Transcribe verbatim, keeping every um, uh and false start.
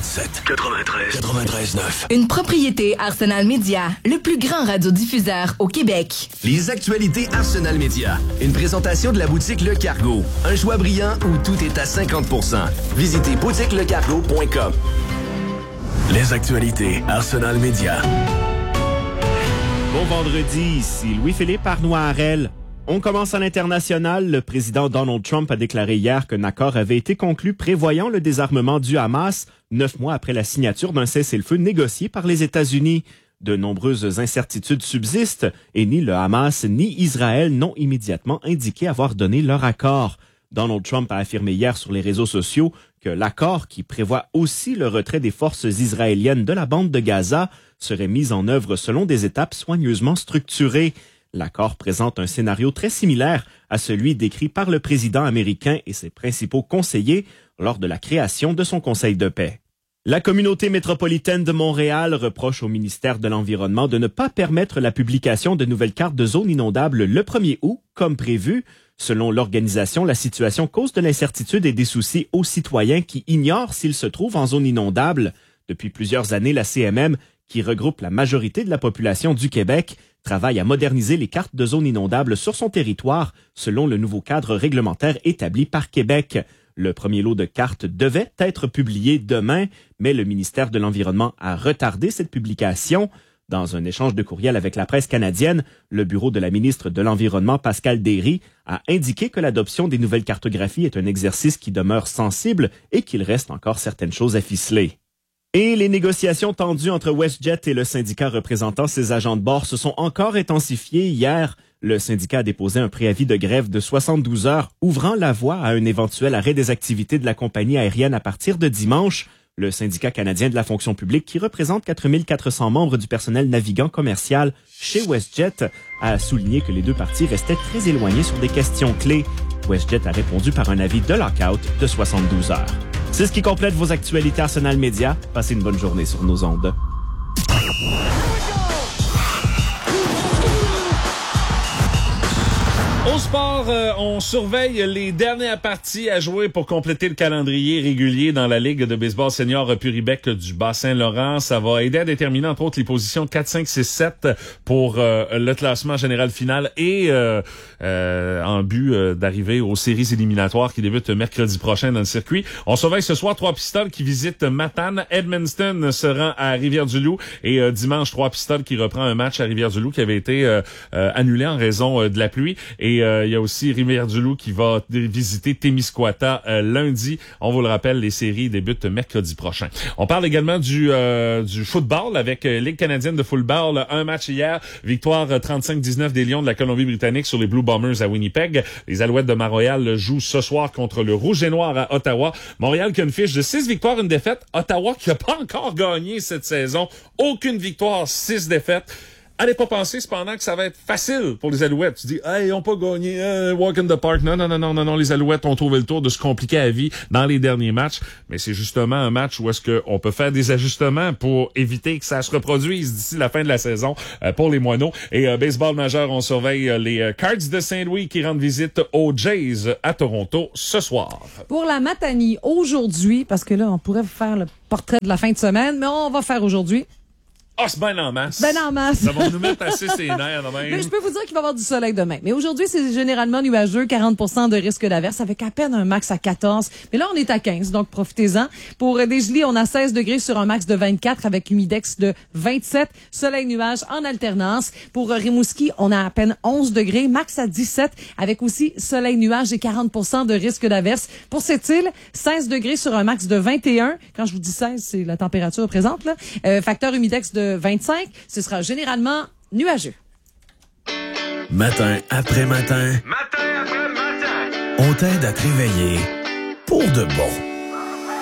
quatre-vingt-sept quatre-vingt-treize quatre-vingt-treize neuf. Une propriété Arsenal Média, le plus grand radiodiffuseur au Québec. Les actualités Arsenal Média. Une présentation de la boutique Le Cargo. Un choix brillant où tout est à cinquante pour cent. Visitez boutique le cargo point com. Les actualités Arsenal Média. Bon vendredi, ici Louis-Philippe Arnoirel. On commence à l'international. Le président Donald Trump a déclaré hier qu'un accord avait été conclu prévoyant le désarmement du Hamas, neuf mois après la signature d'un cessez-le-feu négocié par les États-Unis. De nombreuses incertitudes subsistent et ni le Hamas ni Israël n'ont immédiatement indiqué avoir donné leur accord. Donald Trump a affirmé hier sur les réseaux sociaux que l'accord, qui prévoit aussi le retrait des forces israéliennes de la bande de Gaza, serait mis en œuvre selon des étapes soigneusement structurées. L'accord présente un scénario très similaire à celui décrit par le président américain et ses principaux conseillers lors de la création de son Conseil de paix. La communauté métropolitaine de Montréal reproche au ministère de l'Environnement de ne pas permettre la publication de nouvelles cartes de zones inondables le premier août, comme prévu. Selon l'organisation, la situation cause de l'incertitude et des soucis aux citoyens qui ignorent s'ils se trouvent en zone inondable. Depuis plusieurs années, la C M M, qui regroupe la majorité de la population du Québec, travaille à moderniser les cartes de zones inondables sur son territoire, selon le nouveau cadre réglementaire établi par Québec. Le premier lot de cartes devait être publié demain, mais le ministère de l'Environnement a retardé cette publication. Dans un échange de courriel avec la presse canadienne, le bureau de la ministre de l'Environnement, Pascal Derry, a indiqué que l'adoption des nouvelles cartographies est un exercice qui demeure sensible et qu'il reste encore certaines choses à ficeler. Et les négociations tendues entre WestJet et le syndicat représentant ses agents de bord se sont encore intensifiées hier. Le syndicat a déposé un préavis de grève de soixante-douze heures, ouvrant la voie à un éventuel arrêt des activités de la compagnie aérienne à partir de dimanche. Le syndicat canadien de la fonction publique, qui représente quatre mille quatre cents membres du personnel navigant commercial chez WestJet, a souligné que les deux parties restaient très éloignées sur des questions clés. WestJet a répondu par un avis de lockout de soixante-douze heures. C'est ce qui complète vos actualités Arsenal Média. Passez une bonne journée sur nos ondes. Au sport, euh, on surveille les dernières parties à jouer pour compléter le calendrier régulier dans la Ligue de baseball senior Puribec du Bas-Saint-Laurent. Ça va aider à déterminer, entre autres, les positions quatre, cinq, six, sept pour euh, le classement général final et euh, euh, en but euh, d'arriver aux séries éliminatoires qui débutent mercredi prochain dans le circuit. On surveille ce soir trois pistoles qui visitent Matane. Edmundston se rend à Rivière-du-Loup et euh, dimanche, trois pistoles qui reprend un match à Rivière-du-Loup qui avait été euh, euh, annulé en raison euh, de la pluie. Et euh, il y a aussi Rivière-du-Loup qui va visiter Témiscouata euh, lundi. On vous le rappelle, les séries débutent mercredi prochain. On parle également du euh, du football avec euh, Ligue canadienne de football. Un match hier, victoire euh, trente-cinq dix-neuf des Lions de la Colombie-Britannique sur les Blue Bombers à Winnipeg. Les Alouettes de Montréal jouent ce soir contre le Rouge et Noir à Ottawa. Montréal qui a une fiche de six victoires, une défaite. Ottawa qui n'a pas encore gagné cette saison. Aucune victoire, six défaites. Allez pas penser cependant que ça va être facile pour les Alouettes. Tu dis, hey, ils ont pas gagné, euh, walk in the park. Non, non, non, non, non, non, les Alouettes ont trouvé le tour de se compliquer la vie dans les derniers matchs. Mais c'est justement un match où est-ce qu'on peut faire des ajustements pour éviter que ça se reproduise d'ici la fin de la saison euh, pour les Moineaux. Et euh, baseball majeur, on surveille euh, les euh, Cards de Saint-Louis qui rendent visite aux Jays à Toronto ce soir. Pour la Matanie, aujourd'hui, parce que là, on pourrait vous faire le portrait de la fin de semaine, mais on va faire aujourd'hui. Ah, oh, c'est ben en masse. Ben en masse. Ça va nous mettre assez ses nerfs de même. Mais je peux vous dire qu'il va y avoir du soleil demain. Mais aujourd'hui, c'est généralement nuageux, quarante pour cent de risque d'averse, avec à peine un max à quatorze. Mais là, on est à quinze, donc profitez-en. Pour Desjolies, on a seize degrés sur un max de vingt-quatre, avec humidex de vingt-sept. Soleil-nuage en alternance. Pour Rimouski, on a à peine onze degrés, max à dix-sept, avec aussi soleil-nuage et quarante pour cent de risque d'averse. Pour cette île, seize degrés sur un max de vingt et un. Quand je vous dis seize, c'est la température présente, là. Euh, facteur humidex de vingt-cinq, ce sera généralement nuageux. Matin après matin. Matin après matin. On t'aide à te réveiller pour de bon.